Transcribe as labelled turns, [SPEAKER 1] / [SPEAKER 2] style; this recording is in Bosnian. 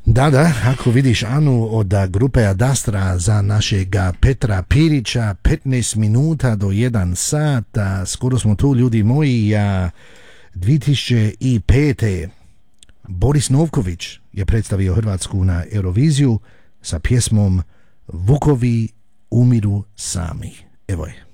[SPEAKER 1] Da, ako vidiš Anu od grupe Adastra za našega Petra Pirića, 15 minuta do 1 sat, skoro smo tu, ljudi moji. 2005. Boris Novković je predstavio Hrvatsku na Euroviziju sa pjesmom Vukovi umiru sami. Evo je.